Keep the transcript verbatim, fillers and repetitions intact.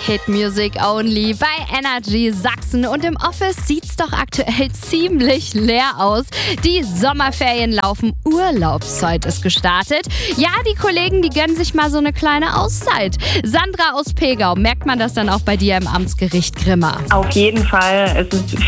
Hit Music Only bei Energy Sachsen und im Office sieht's doch aktuell ziemlich leer aus. Die Sommerferien laufen, Urlaubszeit ist gestartet. Ja, die Kollegen, die gönnen sich mal so eine kleine Auszeit. Sandra aus Pegau, merkt man das dann auch bei dir im Amtsgericht Grimma? Auf jeden Fall. Es ist